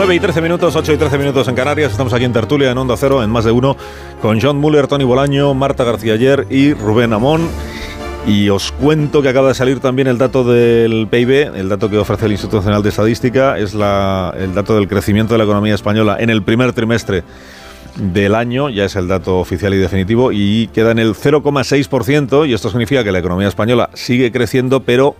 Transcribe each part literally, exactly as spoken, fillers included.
nueve y trece minutos, ocho y trece minutos en Canarias. Estamos aquí en Tertulia, en Onda Cero, en Más de Uno, con John Muller, Tony Bolaño, Marta García Ayer y Rubén Amón. Y os cuento que acaba de salir también el dato del P I B, el dato que ofrece el Instituto Nacional de Estadística, es la, el dato del crecimiento de la economía española en el primer trimestre del año, ya es el dato oficial y definitivo, y queda en el cero coma seis por ciento, y esto significa que la economía española sigue creciendo, pero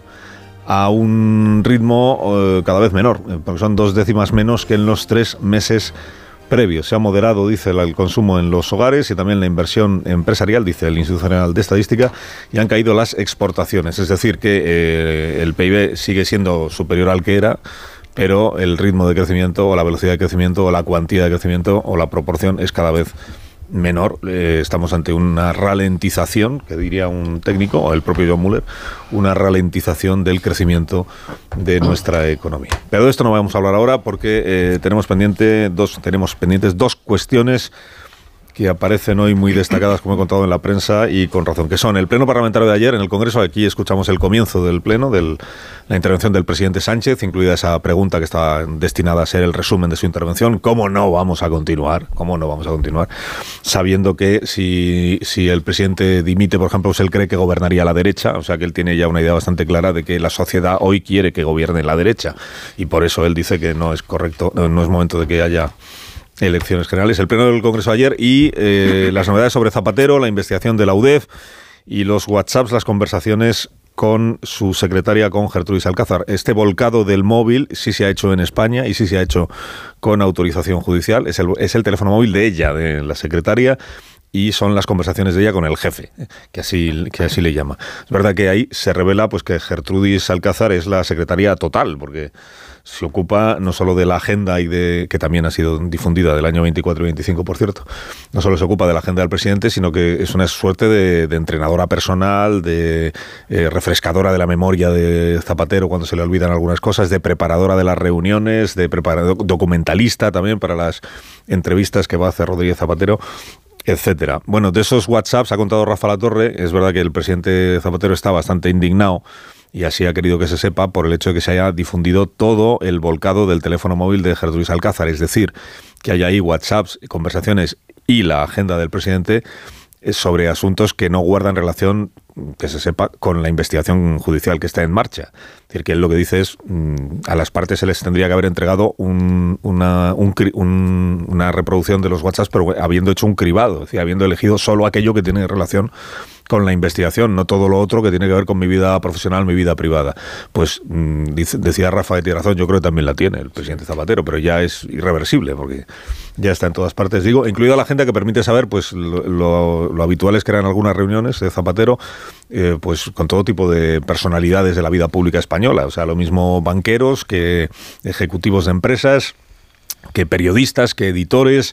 a un ritmo eh, cada vez menor, porque son dos décimas menos que en los tres meses previos. Se ha moderado, dice, el consumo en los hogares y también la inversión empresarial, dice el Instituto Nacional de Estadística, y han caído las exportaciones. Es decir, que eh, el P I B sigue siendo superior al que era, pero el ritmo de crecimiento o la velocidad de crecimiento o la cuantía de crecimiento o la proporción es cada vez menor. Eh, estamos ante una ralentización, que diría un técnico, o el propio John Muller, una ralentización del crecimiento de nuestra economía. Pero de esto no vamos a hablar ahora porque eh, tenemos pendiente dos, tenemos pendientes dos cuestiones que aparecen hoy muy destacadas, como he contado en la prensa, y con razón, que son el pleno parlamentario de ayer en el Congreso. Aquí escuchamos el comienzo del pleno, de la intervención del presidente Sánchez, incluida esa pregunta que está destinada a ser el resumen de su intervención: ¿cómo no vamos a continuar? ¿Cómo no vamos a continuar? Sabiendo que si, si el presidente dimite, por ejemplo, pues él cree que gobernaría la derecha, o sea que él tiene ya una idea bastante clara de que la sociedad hoy quiere que gobierne la derecha, y por eso él dice que no es correcto, no es momento de que haya elecciones generales. El pleno del Congreso ayer y eh, las novedades sobre Zapatero, la investigación de la U D E F y los WhatsApps, las conversaciones con su secretaria, con Gertrudis Alcázar. Este volcado del móvil sí se ha hecho en España y sí se ha hecho con autorización judicial. Es el, es el teléfono móvil de ella, de la secretaria, y son las conversaciones de ella con el jefe, que así, que así le llama. Es verdad que ahí se revela pues que Gertrudis Alcázar es la secretaria total, porque se ocupa no solo de la agenda, y de que también ha sido difundida, del año veinticuatro y veinticinco, por cierto. No solo se ocupa de la agenda del presidente, sino que es una suerte de, de entrenadora personal, de eh, refrescadora de la memoria de Zapatero cuando se le olvidan algunas cosas, de preparadora de las reuniones, de preparador, documentalista también para las entrevistas que va a hacer Rodríguez Zapatero, etcétera. Bueno, de esos WhatsApps ha contado Rafa Latorre. Es verdad que el presidente Zapatero está bastante indignado, y así ha querido que se sepa, por el hecho de que se haya difundido todo el volcado del teléfono móvil de Gertrudis Alcázar. Es decir, que haya ahí WhatsApps, conversaciones y la agenda del presidente sobre asuntos que no guardan relación, que se sepa, con la investigación judicial que está en marcha. Es decir, que él lo que dice es, a las partes se les tendría que haber entregado un, una, un, un, una reproducción de los WhatsApps, pero habiendo hecho un cribado, es decir, habiendo elegido solo aquello que tiene relación con la investigación, no todo lo otro que tiene que ver con mi vida profesional, mi vida privada. Pues dice, decía Rafa, que tiene razón, yo creo que también la tiene el presidente Zapatero, pero ya es irreversible, porque ya está en todas partes, digo, incluida la agenda que permite saber pues lo, lo, lo habituales que eran algunas reuniones de Zapatero, eh, pues con todo tipo de personalidades de la vida pública española, o sea, lo mismo banqueros que ejecutivos de empresas, que periodistas, que editores,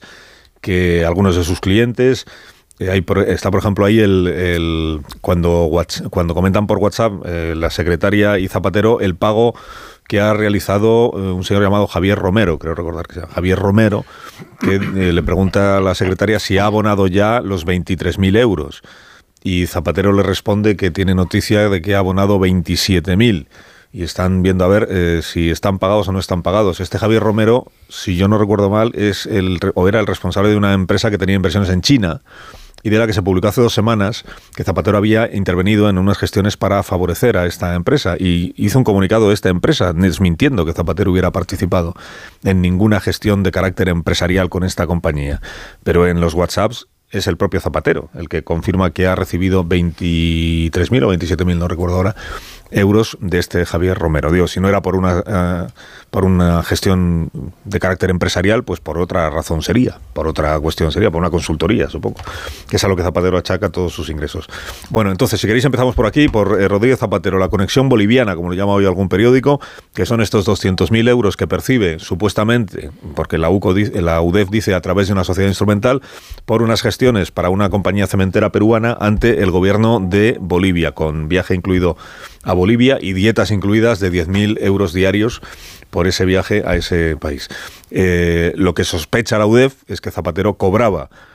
que algunos de sus clientes. Hay, está, por ejemplo, ahí el, el cuando, cuando comentan por WhatsApp eh, la secretaria y Zapatero el pago que ha realizado eh, un señor llamado Javier Romero, creo recordar que se llama Javier Romero, que eh, le pregunta a la secretaria si ha abonado ya los veintitrés mil euros. Y Zapatero le responde que tiene noticia de que ha abonado veintisiete mil. Y están viendo a ver eh, si están pagados o no están pagados. Este Javier Romero, si yo no recuerdo mal, es el o era el responsable de una empresa que tenía inversiones en China, y de la que se publicó hace dos semanas que Zapatero había intervenido en unas gestiones para favorecer a esta empresa, y hizo un comunicado de esta empresa desmintiendo que Zapatero hubiera participado en ninguna gestión de carácter empresarial con esta compañía. Pero en los WhatsApps es el propio Zapatero el que confirma que ha recibido veintitrés mil o veintisiete mil, no recuerdo ahora, euros de este Javier Romero. Digo, si no era por una uh, por una gestión de carácter empresarial, pues por otra razón sería, por otra cuestión sería, por una consultoría, supongo, que es a lo que Zapatero achaca todos sus ingresos. Bueno, entonces, si queréis empezamos por aquí, por eh, Rodríguez Zapatero, la conexión boliviana, como lo llama hoy algún periódico, que son estos doscientos mil euros que percibe, supuestamente, porque la, U C O, la U D E F dice a través de una sociedad instrumental, por unas gestiones para una compañía cementera peruana ante el gobierno de Bolivia, con viaje incluido a Bolivia y dietas incluidas de diez mil euros diarios por ese viaje a ese país. Eh, lo que sospecha la U D E F es que Zapatero cobraba